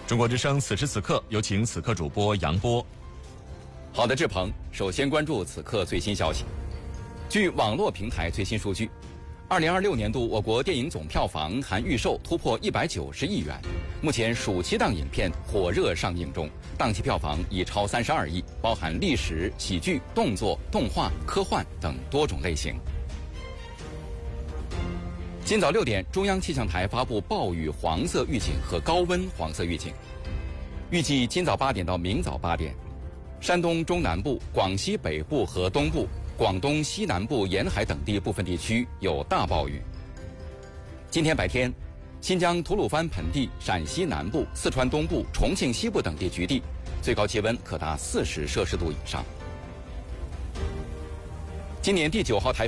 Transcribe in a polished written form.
中国之声此时此刻，有请此刻主播杨波。 好的，志鹏，首先关注此刻最新消息。据网络平台最新数据，2026年度我国电影总票房含预售突破190亿元。目前暑期档影片火热上映中，档期票房已超32亿，包含历史、喜剧、动作、动画、科幻等多种类型。今早6点，中央气象台发布暴雨黄色预警和高温黄色预警。预计今早8点到明早8点，山东中南部、广西北部和东部、广东西南部沿海等地部分地区有大暴雨。今天白天，新疆吐鲁番盆地、陕西南部、四川东部、重庆西部等地局地最高气温可达40摄氏度以上。今年第9号台